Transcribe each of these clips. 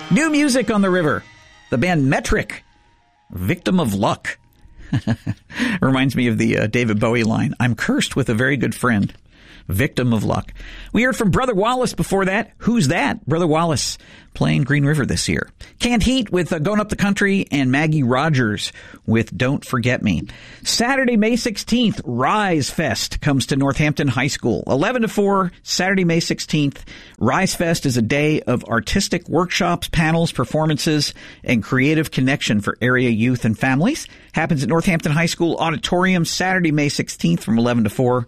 New music on the river. The band Metric, Victim of Luck. Reminds me of the David Bowie line, I'm cursed with a very good friend. Victim of Luck. We heard from Brother Wallace before that. Who's that? Brother Wallace playing Green River this year. Canned Heat with Going Up the Country and Maggie Rogers with Don't Forget Me. Saturday, May 16th, Rise Fest comes to Northampton High School. 11 to 4, Saturday, May 16th. Rise Fest is a day of artistic workshops, panels, performances, and creative connection for area youth and families. Happens at Northampton High School Auditorium, Saturday, May 16th from 11 to 4.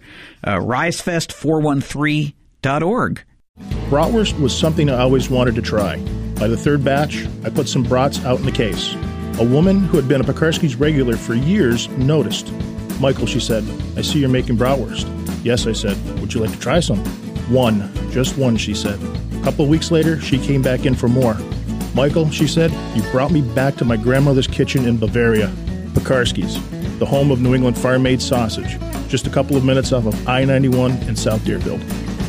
RiseFest413.org. Bratwurst was something I always wanted to try. By the third batch, I put some brats out in the case. A woman who had been a Pekarsky's regular for years noticed. Michael, she said, I see you're making bratwurst. Yes, I said, would you like to try some? One, just one, she said. A couple of weeks later, she came back in for more. Michael, she said, you brought me back to my grandmother's kitchen in Bavaria. Pekarsky's, the home of New England farm-made sausage. Just a couple of minutes off of I-91 in South Deerfield.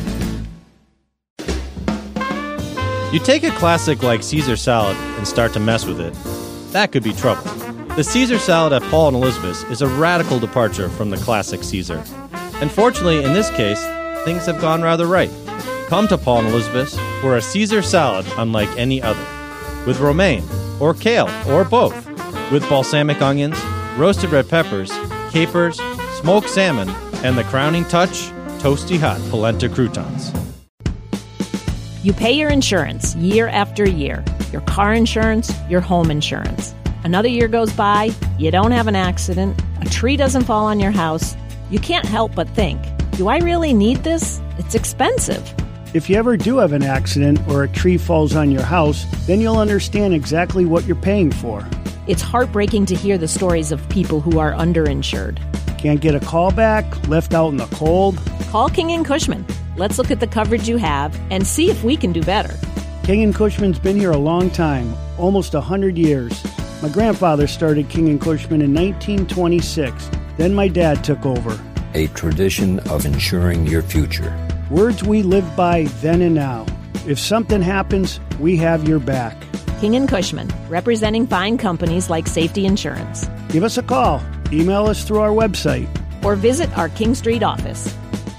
You take a classic like Caesar salad and start to mess with it. That could be trouble. The Caesar salad at Paul and Elizabeth's is a radical departure from the classic Caesar. And fortunately, in this case, things have gone rather right. Come to Paul and Elizabeth's for a Caesar salad unlike any other. With romaine, or kale, or both. With balsamic onions, roasted red peppers, capers, smoked salmon, and the crowning touch, toasty hot polenta croutons. You pay your insurance year after year. Your car insurance, your home insurance. Another year goes by, you don't have an accident, a tree doesn't fall on your house. You can't help but think, do I really need this? It's expensive. If you ever do have an accident or a tree falls on your house, then you'll understand exactly what you're paying for. It's heartbreaking to hear the stories of people who are underinsured. Can't get a call back, left out in the cold? Call King & Cushman. Let's look at the coverage you have and see if we can do better. King & Cushman's been here a long time, almost 100 years. My grandfather started King & Cushman in 1926. Then my dad took over. A tradition of ensuring your future. Words we live by then and now. If something happens, we have your back. King & Cushman, representing fine companies like Safety Insurance. Give us a call. Email us through our website. Or visit our King Street office.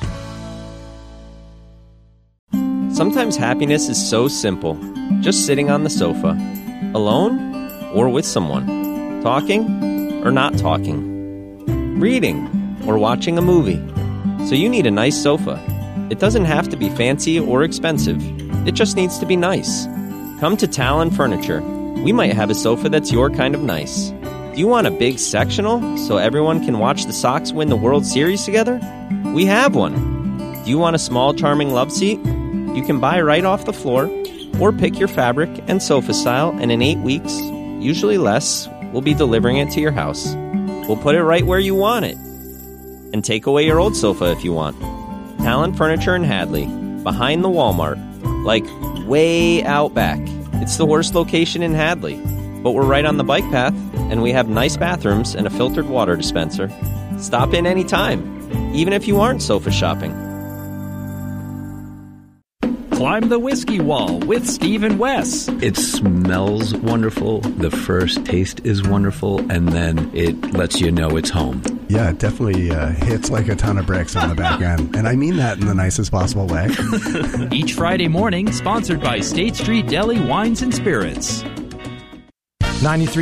Sometimes happiness is so simple. Just sitting on the sofa. Alone or with someone. Talking or not talking. Reading or watching a movie. So you need a nice sofa. It doesn't have to be fancy or expensive. It just needs to be nice. Come to Talon Furniture. We might have a sofa that's your kind of nice. Do you want a big sectional so everyone can watch the Sox win the World Series together? We have one. Do you want a small, charming love seat? You can buy right off the floor or pick your fabric and sofa style, and in 8 weeks, usually less, we'll be delivering it to your house. We'll put it right where you want it. And take away your old sofa if you want. Talon Furniture in Hadley, behind the Walmart, like way out back. It's the worst location in Hadley, but we're right on the bike path, and we have nice bathrooms and a filtered water dispenser. Stop in anytime, even if you aren't sofa shopping. Climb the Whiskey Wall with Steve and Wes. It smells wonderful. The first taste is wonderful, and then it lets you know it's home. Yeah, it definitely hits like a ton of bricks on the back end. And I mean that in the nicest possible way. Each Friday morning, sponsored by State Street Deli Wines and Spirits.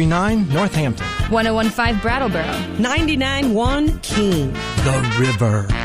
93.9 Northampton. 101.5 Brattleboro. 99.1 Keene. The River.